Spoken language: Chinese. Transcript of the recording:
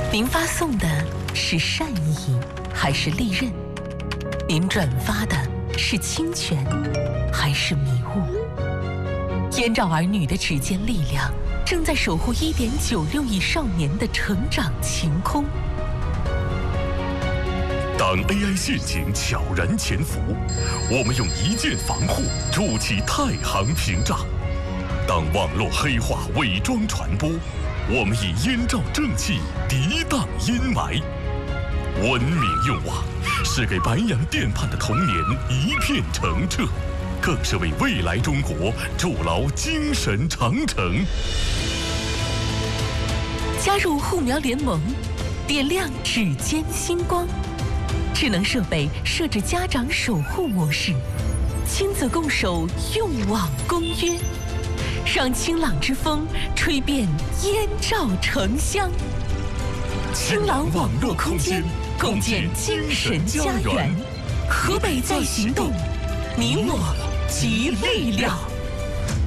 您发送的是善意还是利刃？您转发的是侵权还是迷雾？燕赵儿女的指尖力量正在守护1.96亿少年的成长晴空。 当 AI 陷阱悄然潜伏，我们用一键防护筑起太行屏障；当网络黑话伪装传播，我们以燕赵正气涤荡阴霾。文明用网是给白洋淀畔的童年一片澄澈，更是为未来中国筑牢精神长城。 加入护苗联盟，点亮指尖星光。智能设备设置家长守护模式，亲子共守用网公约，让清朗之风吹遍燕赵城乡。清朗网络空间，共建精神家园。河北在行动，你我集力量。